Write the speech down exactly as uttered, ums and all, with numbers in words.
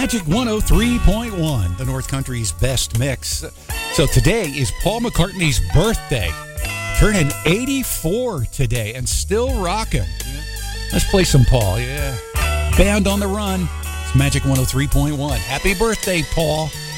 Magic one oh three point one, the North Country's best mix. So today is Paul McCartney's birthday. Turning eighty-four today and still rocking. Let's play some Paul, yeah. Band on the Run. It's Magic one oh three point one. Happy birthday, Paul.